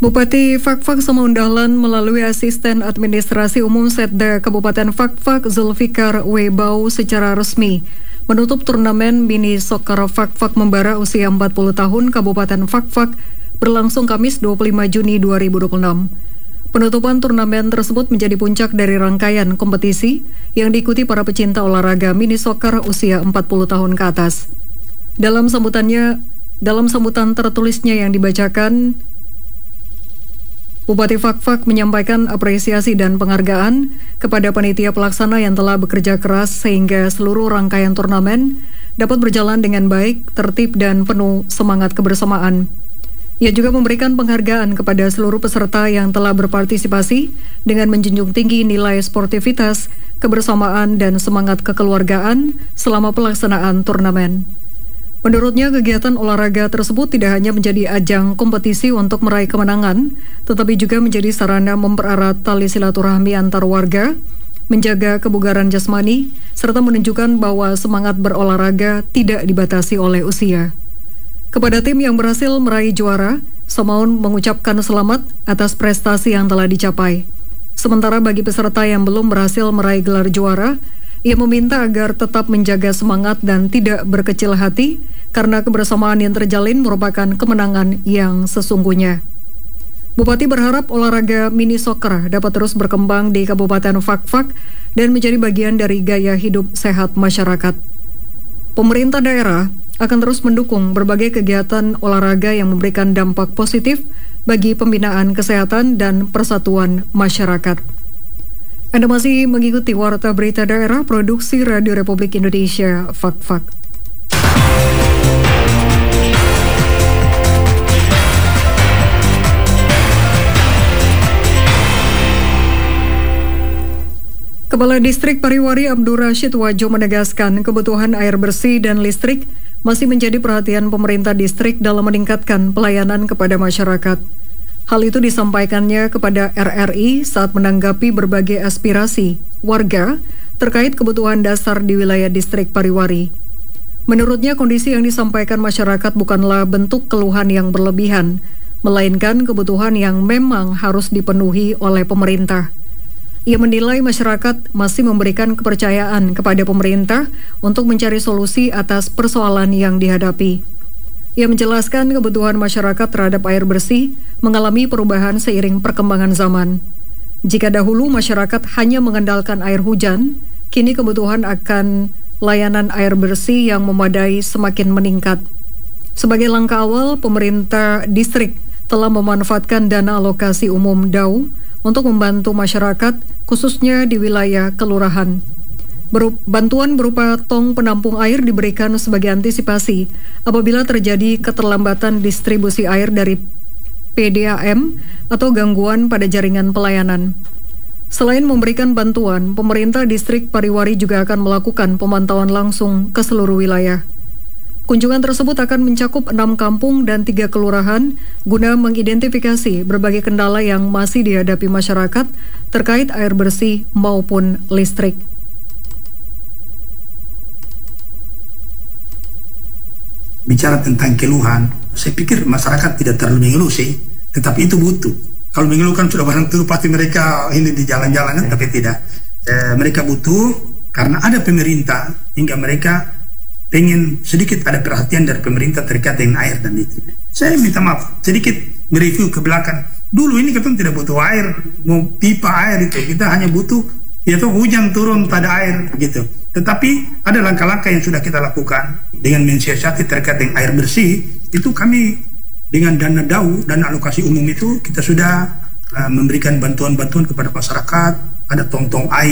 Bupati Fakfak Samaun Dahlan melalui asisten administrasi umum Setda Kabupaten Fakfak Zulfikar Webau secara resmi menutup turnamen mini soccer Fakfak Membara usia 40 tahun Kabupaten Fakfak berlangsung Kamis 25 Juni 2026. Penutupan turnamen tersebut menjadi puncak dari rangkaian kompetisi yang diikuti para pecinta olahraga mini soccer usia 40 tahun ke atas. Dalam sambutan tertulisnya yang dibacakan, Bupati Fakfak menyampaikan apresiasi dan penghargaan kepada panitia pelaksana yang telah bekerja keras sehingga seluruh rangkaian turnamen dapat berjalan dengan baik, tertib, dan penuh semangat kebersamaan. Ia juga memberikan penghargaan kepada seluruh peserta yang telah berpartisipasi dengan menjunjung tinggi nilai sportivitas, kebersamaan, dan semangat kekeluargaan selama pelaksanaan turnamen. Menurutnya, kegiatan olahraga tersebut tidak hanya menjadi ajang kompetisi untuk meraih kemenangan, tetapi juga menjadi sarana mempererat tali silaturahmi antar warga, menjaga kebugaran jasmani, serta menunjukkan bahwa semangat berolahraga tidak dibatasi oleh usia. Kepada tim yang berhasil meraih juara, Samaun mengucapkan selamat atas prestasi yang telah dicapai. Sementara bagi peserta yang belum berhasil meraih gelar juara, ia meminta agar tetap menjaga semangat dan tidak berkecil hati karena kebersamaan yang terjalin merupakan kemenangan yang sesungguhnya. Bupati berharap olahraga mini soccer dapat terus berkembang di Kabupaten Fakfak dan menjadi bagian dari gaya hidup sehat masyarakat. Pemerintah daerah akan terus mendukung berbagai kegiatan olahraga yang memberikan dampak positif bagi pembinaan kesehatan dan persatuan masyarakat. Anda masih mengikuti Warta Berita Daerah Produksi Radio Republik Indonesia, Fakfak. Kepala Distrik Pariwari Abdul Rashid Wajo menegaskan kebutuhan air bersih dan listrik masih menjadi perhatian pemerintah distrik dalam meningkatkan pelayanan kepada masyarakat. Hal itu disampaikannya kepada RRI saat menanggapi berbagai aspirasi warga terkait kebutuhan dasar di wilayah distrik Pariwari. Menurutnya, kondisi yang disampaikan masyarakat bukanlah bentuk keluhan yang berlebihan, melainkan kebutuhan yang memang harus dipenuhi oleh pemerintah. Ia menilai masyarakat masih memberikan kepercayaan kepada pemerintah untuk mencari solusi atas persoalan yang dihadapi. Ia menjelaskan kebutuhan masyarakat terhadap air bersih mengalami perubahan seiring perkembangan zaman. Jika dahulu masyarakat hanya mengandalkan air hujan, kini kebutuhan akan layanan air bersih yang memadai semakin meningkat. Sebagai langkah awal, pemerintah distrik telah memanfaatkan dana alokasi umum DAU untuk membantu masyarakat, khususnya di wilayah kelurahan. Bantuan berupa tong penampung air diberikan sebagai antisipasi apabila terjadi keterlambatan distribusi air dari PDAM atau gangguan pada jaringan pelayanan. Selain memberikan bantuan, pemerintah distrik Pariwari juga akan melakukan pemantauan langsung ke seluruh wilayah. Kunjungan tersebut akan mencakup 6 kampung dan 3 kelurahan guna mengidentifikasi berbagai kendala yang masih dihadapi masyarakat terkait air bersih maupun listrik. Bicara tentang keluhan, saya pikir masyarakat tidak terlalu mengeluh sih, tetapi itu butuh. Kalau mengeluh kan sudah barang tentu pasti mereka ini di jalan-jalan, tapi tidak. Mereka butuh karena ada pemerintah hingga mereka pengen sedikit ada perhatian dari pemerintah terkait dengan air dan listrik. Saya minta maaf, sedikit mereview ke belakang. Dulu ini kita tidak butuh air, mau pipa air itu, kita hanya butuh yaitu hujan turun pada air begitu. Tetapi ada langkah-langkah yang sudah kita lakukan dengan mensiasati terkait dengan air bersih. Itu kami dengan dana DAU dan alokasi umum itu kita sudah memberikan bantuan-bantuan kepada masyarakat. Ada tong-tong air